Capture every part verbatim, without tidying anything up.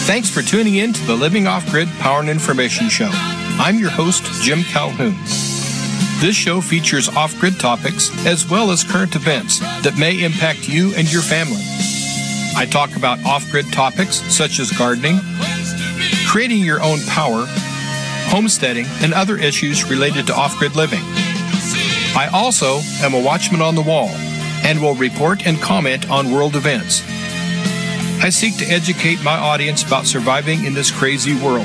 Thanks for tuning in to the Living Off-Grid Power and Information Show. I'm your host, Jim Calhoun. This show features off-grid topics as well as current events that may impact you and your family. I talk about off-grid topics such as gardening, creating your own power, homesteading, and other issues related to off-grid living. I also am a watchman on the wall and will report and comment on world events. I seek to educate my audience about surviving in this crazy world.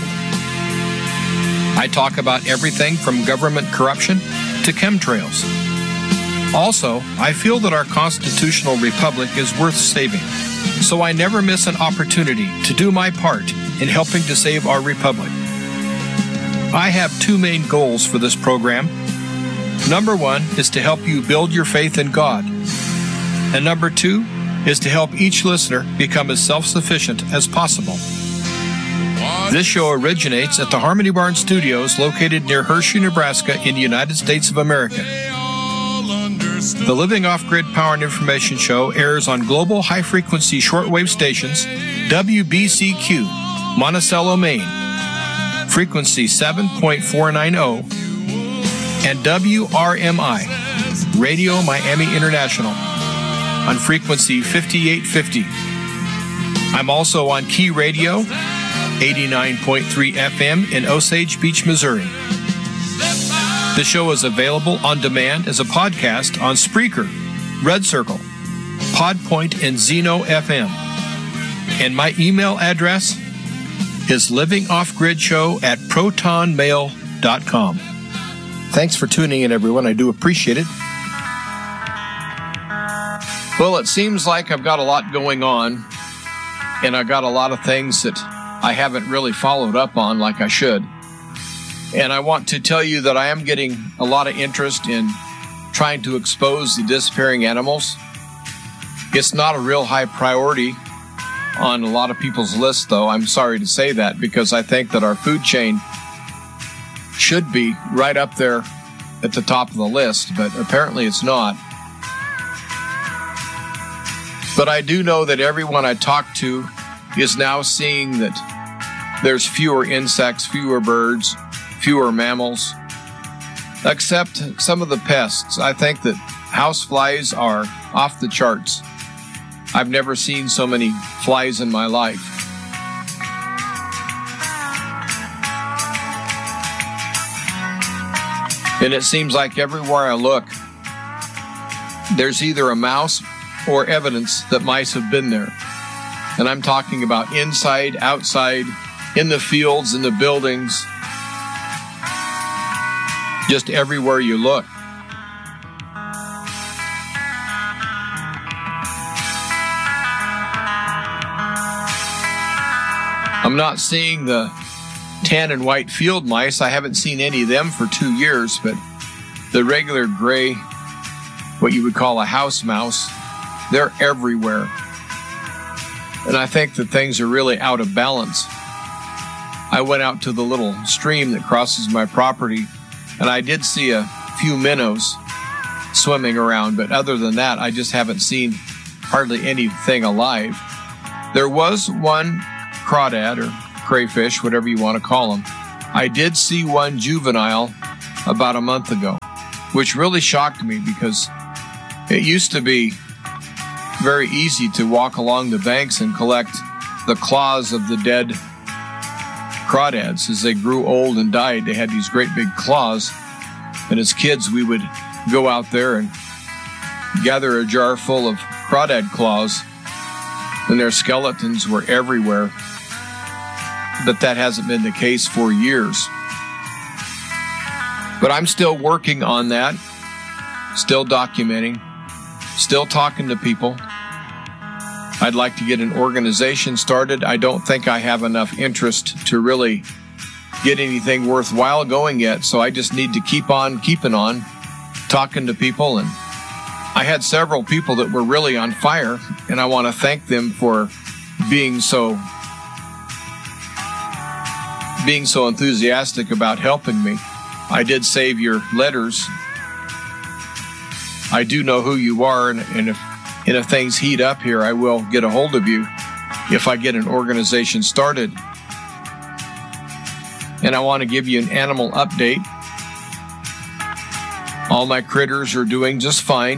I talk about everything from government corruption to chemtrails. Also, I feel that our constitutional republic is worth saving, so I never miss an opportunity to do my part in helping to save our republic. I have two main goals for this program. Number one is to help you build your faith in God. And number two is to help each listener become as self-sufficient as possible. This show originates at the Harmony Barn Studios located near Hershey, Nebraska in the United States of America. The Living Off-Grid Power and Information Show airs on global high-frequency shortwave stations W B C Q, Monticello, Maine, frequency seven point four nine zero, and W R M I, Radio Miami International, on frequency fifty-eight fifty. I'm also on Key Radio, eighty-nine point three F M in Osage Beach, Missouri. The show is available on demand as a podcast on Spreaker, Red Circle, Podpoint, and Zeno F M. And my email address is livingoffgridshow at protonmail dot com. Thanks for tuning in, everyone. I do appreciate it. Well, it seems like I've got a lot going on, and I've got a lot of things that I haven't really followed up on like I should. And I want to tell you that I am getting a lot of interest in trying to expose the disappearing animals. It's not a real high priority on a lot of people's lists, though. I'm sorry to say that, because I think that our food chain should be right up there at the top of the list, but apparently it's not. But I do know that everyone I talk to is now seeing that there's fewer insects, fewer birds, fewer mammals, except some of the pests. I think that houseflies are off the charts. I've never seen so many flies in my life. And it seems like everywhere I look, there's either a mouse or evidence that mice have been there. And I'm talking about inside, outside, in the fields, in the buildings, just everywhere you look. I'm not seeing the tan and white field mice. I haven't seen any of them for two years, but the regular gray, what you would call a house mouse, they're everywhere. And I think that things are really out of balance. I went out to the little stream that crosses my property, and I did see a few minnows swimming around, but other than that, I just haven't seen hardly anything alive. There was one crawdad or crayfish, whatever you want to call them. I did see one juvenile about a month ago, which really shocked me because it used to be very easy to walk along the banks and collect the claws of the dead crawdads. As they grew old and died, they had these great big claws. And as kids, we would go out there and gather a jar full of crawdad claws, and their skeletons were everywhere. But that hasn't been the case for years. But I'm still working on that, still documenting, still talking to people. I'd like to get an organization started. I don't think I have enough interest to really get anything worthwhile going yet, so I just need to keep on keeping on, talking to people. And I had several people that were really on fire, and I want to thank them for being so being so enthusiastic about helping me. I did save your letters. I do know who you are, and, and if and if things heat up here, I will get a hold of you. if I get an organization started. And I want to give you an animal update. All my critters are doing just fine.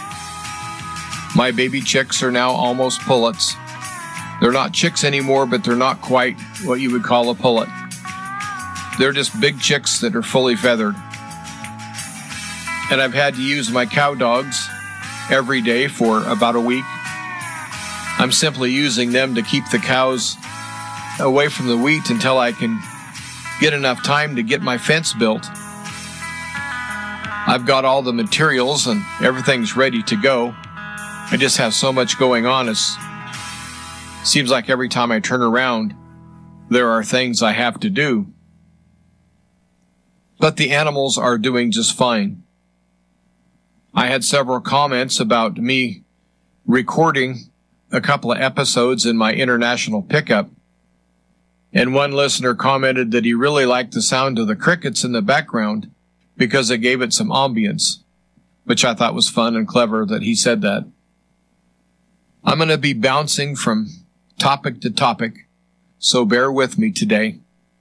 My baby chicks are now almost pullets. They're not chicks anymore, but they're not quite what you would call a pullet. They're just big chicks that are fully feathered. And I've had to use my cow dogs every day for about a week. I'm simply using them to keep the cows away from the wheat until I can get enough time to get my fence built. I've got all the materials and everything's ready to go. I just have so much going on. It seems like every time I turn around, there are things I have to do. But the animals are doing just fine. I had several comments about me recording a couple of episodes in my international pickup. And one listener commented that he really liked the sound of the crickets in the background because it gave it some ambience, which I thought was fun and clever that he said that. I'm going to be bouncing from topic to topic, so bear with me today.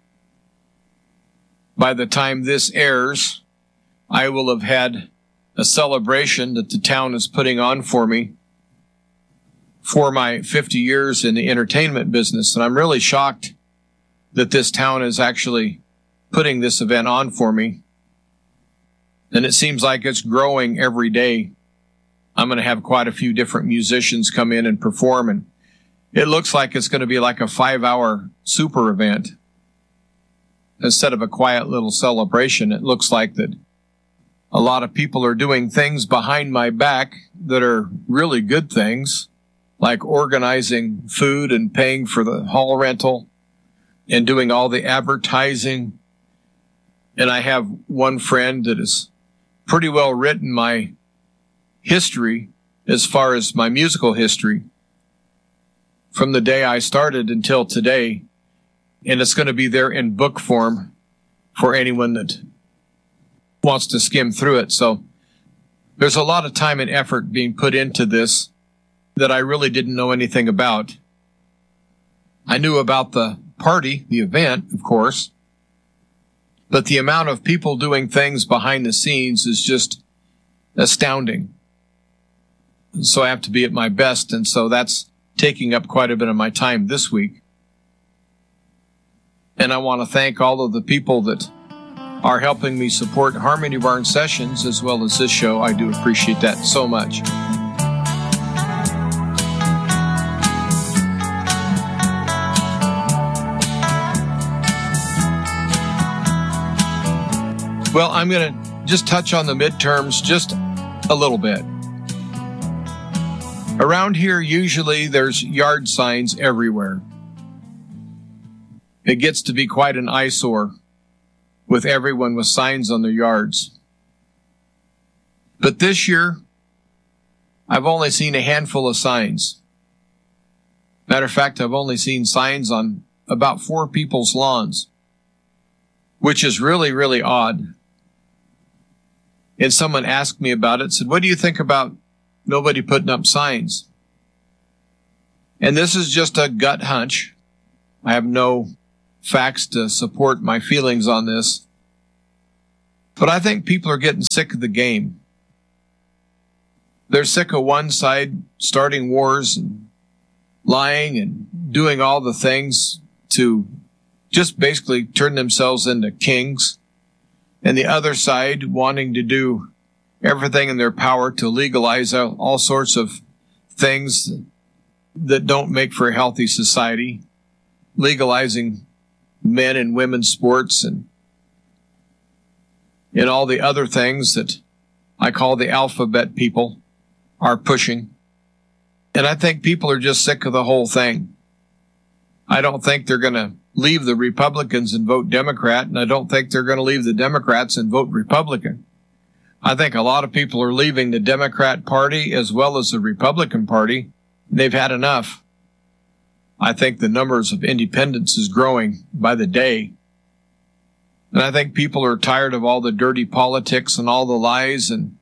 By the time this airs, I will have had a celebration that the town is putting on for me for my fifty years in the entertainment business. And I'm really shocked that this town is actually putting this event on for me. And it seems like it's growing every day. I'm going to have quite a few different musicians come in and perform, and it looks like it's going to be like a five-hour super event. Instead of a quiet little celebration, it looks like that a lot of people are doing things behind my back that are really good things, like organizing food and paying for the hall rental and doing all the advertising. And I have one friend that has pretty well written my history as far as my musical history from the day I started until today. And it's going to be there in book form for anyone that wants to skim through it. So there's a lot of time and effort being put into this that I really didn't know anything about. I knew about the party, the event, of course, but the amount of people doing things behind the scenes is just astounding. So I have to be at my best, and so that's taking up quite a bit of my time this week. And I want to thank all of the people that are helping me support Harmony Barn Sessions as well as this show. I do appreciate that so much. Well, I'm going to just touch on the midterms just a little bit. Around here, usually there's yard signs everywhere. It gets to be quite an eyesore with everyone with signs on their yards. But this year, I've only seen a handful of signs. Matter of fact, I've only seen signs on about four people's lawns, which is really, really odd. And someone asked me about it, said, what do you think about nobody putting up signs? And this is just a gut hunch. I have no facts to support my feelings on this. But I think people are getting sick of the game. They're sick of one side starting wars and lying and doing all the things to just basically turn themselves into kings, and the other side wanting to do everything in their power to legalize all sorts of things that don't make for a healthy society, legalizing men and women's sports and and all the other things that I call the alphabet people are pushing. And I think people are just sick of the whole thing. I don't think they're going to leave the Republicans and vote Democrat, and I don't think they're going to leave the Democrats and vote Republican. I think a lot of people are leaving the Democrat Party as well as the Republican Party. They've had enough. I think the numbers of independents is growing by the day. And I think people are tired of all the dirty politics and all the lies, and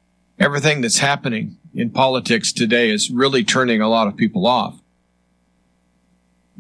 everything that's happening in politics today is really turning a lot of people off.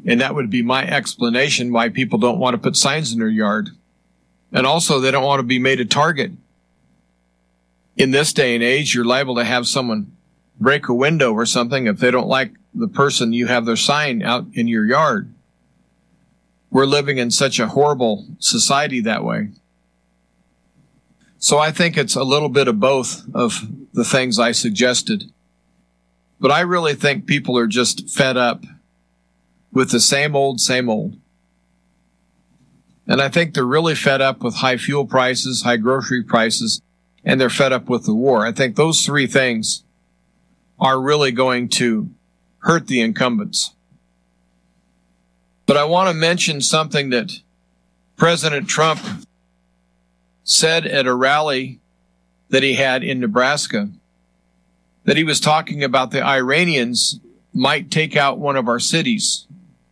And that would be my explanation why people don't want to put signs in their yard. And also, they don't want to be made a target. In this day and age, you're liable to have someone break a window or something if they don't like the person you have their sign out in your yard. We're living in such a horrible society that way. So I think it's a little bit of both of the things I suggested. But I really think people are just fed up with the same old, same old. And I think they're really fed up with high fuel prices, high grocery prices, and they're fed up with the war. I think those three things are really going to hurt the incumbents. But I want to mention something that President Trump said at a rally that he had in Nebraska, that he was talking about the Iranians might take out one of our cities.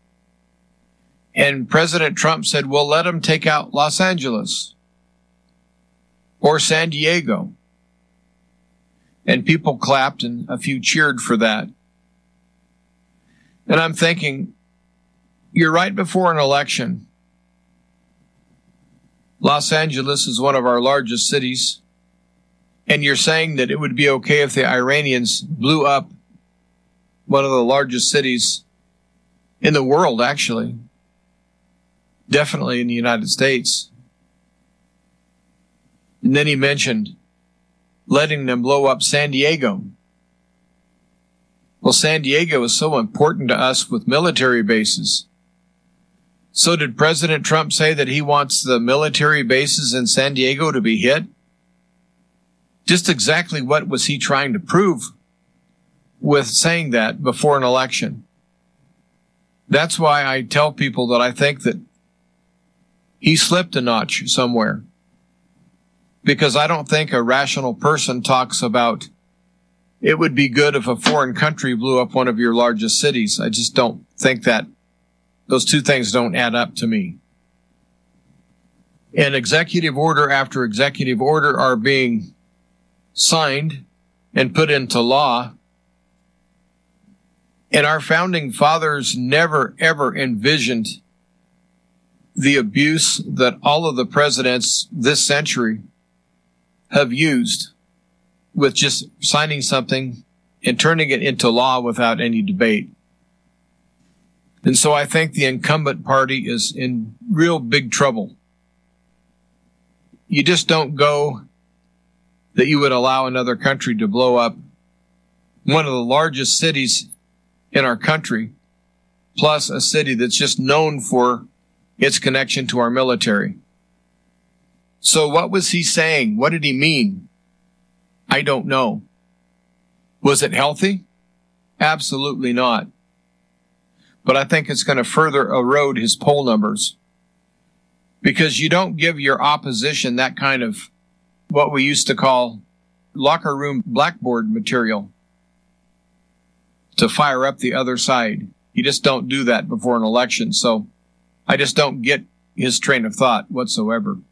And President Trump said, well, let them take out Los Angeles or San Diego. And people clapped and a few cheered for that. And I'm thinking, you're right before an election. Los Angeles is one of our largest cities. And you're saying that it would be okay if the Iranians blew up one of the largest cities in the world, actually. Definitely in the United States. And then he mentioned letting them blow up San Diego. Well, San Diego is so important to us with military bases. So did President Trump say that he wants the military bases in San Diego to be hit? Just exactly what was he trying to prove with saying that before an election? That's why I tell people that I think that he slipped a notch somewhere. Because I don't think a rational person talks about it would be good if a foreign country blew up one of your largest cities. I just don't think that. Those two things don't add up to me. And executive order after executive order are being signed and put into law. And our founding fathers never, ever envisioned the abuse that all of the presidents this century have used with just signing something and turning it into law without any debate. And so I think the incumbent party is in real big trouble. You just don't go that you would allow another country to blow up one of the largest cities in our country, plus a city that's just known for its connection to our military. So what was he saying? What did he mean? I don't know. Was it healthy? Absolutely not. But I think it's going to further erode his poll numbers. Because you don't give your opposition that kind of what we used to call locker room blackboard material to fire up the other side. You just don't do that before an election. So I just don't get his train of thought whatsoever.